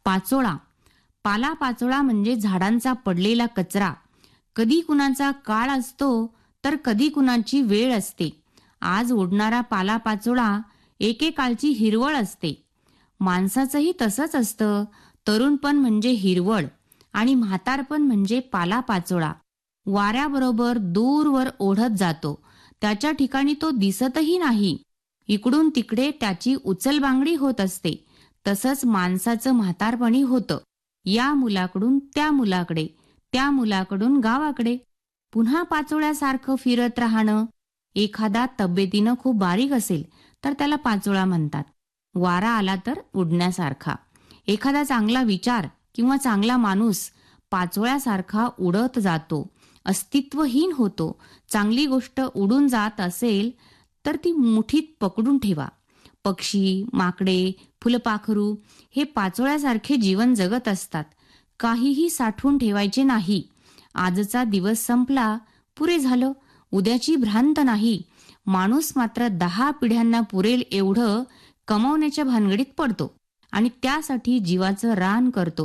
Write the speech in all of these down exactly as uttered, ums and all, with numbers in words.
पाचोळा. पालापाचोळा म्हणजे झाडांचा पडलेला कचरा. कधी कुणाचा काळ असतो तर कधी कुणाची वेळ असते. आज उडणारा पालापाचोळा एकेकाळची हिरवळ असते. माणसाचंही तसंच असतं. तरुणपण म्हणजे हिरवळ आणि म्हातारपण म्हणजे पालापाचोळा. वाऱ्याबरोबर दूरवर ओढत जातो. त्याच्या ठिकाणी तो दिसतही नाही. इकडून तिकडे त्याची उचलबांगडी होत असते. तसंच माणसाचं म्हातारपणी होतं. या मुलाकडून त्या मुलाकडे, त्या मुलाकडून गावाकडे, पुन्हा पाचोळ्यासारखं फिरत राहणं. एखादा तब्येतीनं खूप बारीक असेल तर त्याला पाचोळा म्हणतात. वारा आला तर उडण्यासारखा. एखादा चांगला विचार किंवा चांगला माणूस पाचोळ्यासारखा उडत जातो, अस्तित्वहीन होतो. चांगली गोष्ट उडून जात असेल तर ती मुठीत पकडून ठेवा. पक्षी, माकडे, फुलपाखरू हे पाचोळ्यासारखे जीवन जगत असतात. काहीही साठवून ठेवायचे नाही. आजचा दिवस संपला, पुरे झालं. उद्याची भ्रांत नाही. माणूस मात्र दहा पिढ्यांना पुरेल एवढं कमावण्याच्या भानगडीत पडतो आणि त्यासाठी जीवाचं रान करतो.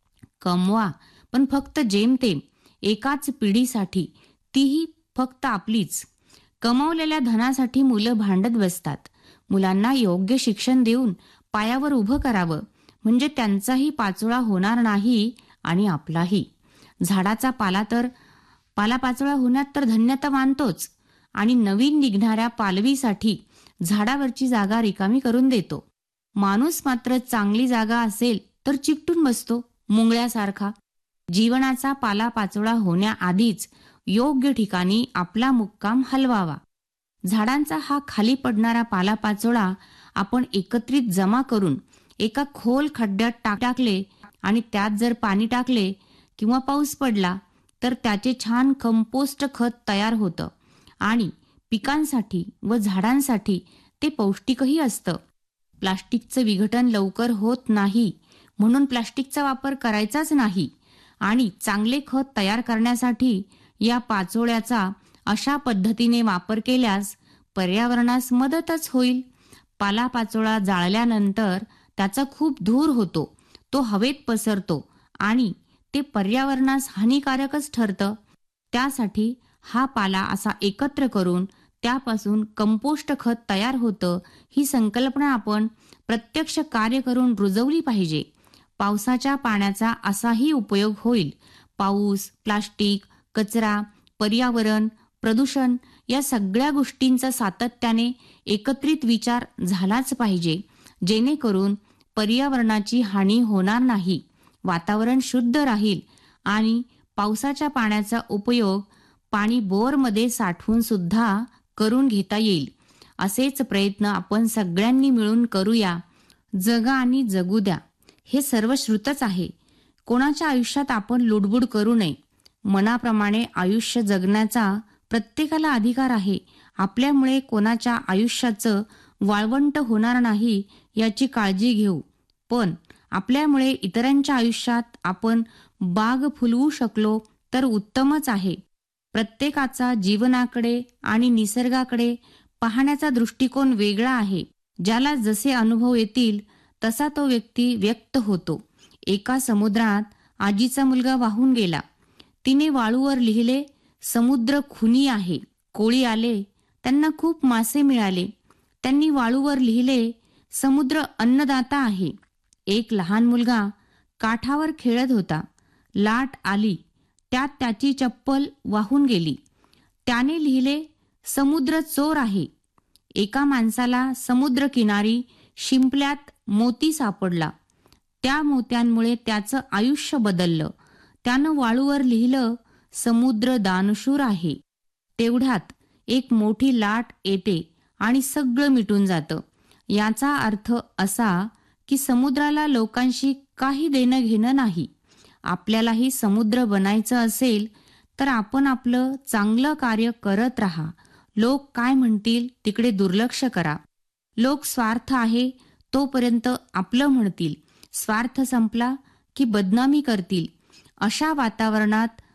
कमवा, पण फक्त जेमतेम, एकाच पिढीसाठी, तीही फक्त आपलीच. कमावलेल्या धनासाठी मुलं भांडत बसतात. मुलांना योग्य शिक्षण देऊन पायावर उभं करावं, म्हणजे त्यांचाही पाचोळा होणार नाही आणि आपलाही. झाडाचा पाला तर पालापाचोळा होण्यात तर धन्यता मानतोच आणि नवीन निघणाऱ्या पालवीसाठी झाडावरची जागा रिकामी करून देतो. माणूस मात्र चांगली जागा असेल तर चिकटून बसतो मुंगळ्यासारखा. जीवनाचा पालापाचोळा होण्याआधीच योग्य ठिकाणी आपला मुक्काम हलवावा. झाडांचा हा खाली पडणारा पालापाचोळा आपण एकत्रित जमा करून एका खोल खड्ड्यात टाक टाकले आणि त्यात जर पाणी टाकले किंवा पाऊस पडला तर त्याचे छान कंपोस्ट खत तयार होतं आणि पिकांसाठी व झाडांसाठी ते पौष्टिकही असतं. प्लास्टिकचं विघटन लवकर होत नाही म्हणून प्लास्टिकचा वापर करायचाच नाही आणि चांगले खत तयार करण्यासाठी या पाचोळ्याचा अशा पद्धतीने वापर केल्यास पर्यावरणास मदतच होईल. पालापाचोळा जाळल्यानंतर त्याचा खूप धूर होतो, तो हवेत पसरतो आणि ते पर्यावरणास हानिकारकच ठरतं. त्यासाठी हा पाला असा एकत्र करून त्यापासून कंपोस्ट खत तयार होतं, ही संकल्पना आपण प्रत्यक्ष कार्य करून रुजवली पाहिजे. पावसाच्या पाण्याचा असाही उपयोग होईल. पाऊस, प्लास्टिक, कचरा, पर्यावरण, प्रदूषण या सगळ्या गोष्टींचा सातत्याने एकत्रित विचार झालाच पाहिजे, जेणेकरून पर्यावरणाची हानी होणार नाही, वातावरण शुद्ध राहील आणि पावसाच्या पाण्याचा उपयोग पाणी बोरमध्ये साठवून सुद्धा करून घेता येईल. असेच प्रयत्न आपण सगळ्यांनी मिळून करूया. जगा आणि जगू द्या, हे सर्वश्रुतच आहे. कोणाच्या आयुष्यात आपण लुडबुड करू नये. मनाप्रमाणे आयुष्य जगण्याचा प्रत्येकाला अधिकार आहे. आपल्यामुळे कोणाच्या आयुष्याचं वाळवंट होणार नाही याची काळजी घेऊ, पण आपल्यामुळे इतरांच्या आयुष्यात आपण बाग फुलवू शकलो तर उत्तमच आहे. प्रत्येकाचा जीवनाकडे आणि निसर्गाकडे पाहण्याचा दृष्टिकोन वेगळा आहे. ज्याला जसे अनुभव येतील तसा तो व्यक्ती व्यक्त होतो. एका समुद्रात आजीचा मुलगा वाहून गेला. तिने वाळूवर लिहिले, समुद्र खुनी आहे. कोळी आले, त्यांना खूप मासे मिळाले. त्यांनी वाळूवर लिहिले, समुद्र अन्नदाता आहे. एक लहान मुलगा काठावर खेळत होता. लाट आली, त्यात त्याची चप्पल वाहून गेली. त्याने लिहिले, समुद्र चोर आहे. एका माणसाला समुद्र किनारी शिंपल्यात मोती सापडला. त्या मोत्यांमुळे त्याचं आयुष्य बदललं. त्यानं वाळूवर लिहिलं, समुद्र दानशूर आहे. तेवढ्यात एक मोठी लाट येते आणि सगळं मिटून जातं. याचा अर्थ असा की समुद्राला लोकांशी काही देणं घेणं नाही. आपल्यालाही समुद्र बनायचं असेल तर आपण आपलं चांगलं कार्य करत राहा. लोक काय म्हणतील तिकडे दुर्लक्ष करा. लोक स्वार्थ आहे तोपर्यंत आपलं म्हणतील, स्वार्थ संपला की बदनामी करतील. अशा वातावरणात